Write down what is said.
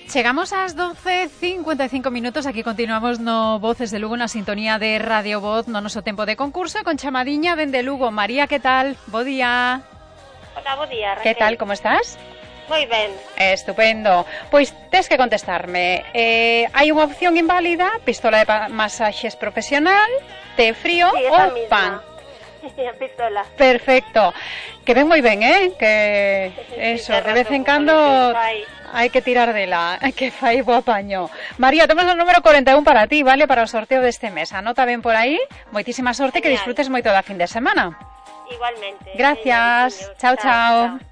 Chegamos ás 12:55 minutos, aquí continuamos no Voces de Lugo, na sintonía de Radio Voz, no noso tempo de concurso, con chamadiña dende Lugo. María, que tal? Bo día. Hola, bo día, Raquel. Que tal, como estás? Moi ben. Estupendo. Pois tes que contestarme. Hai unha opción inválida, pistola de masaxes profesional, té frío Sí, ou misma. pan. A pistola. Perfecto. Que ven moi ben, que eso, de vez en cando hai que tirar dela, que fai bo apaño. María, temos o número 41 para ti, vale? Para o sorteo deste mes. Anota ben por aí. Moitísima sorte. Genial. Que disfrutes moito da fin de semana. Igualmente. Gracias. Chao, chao.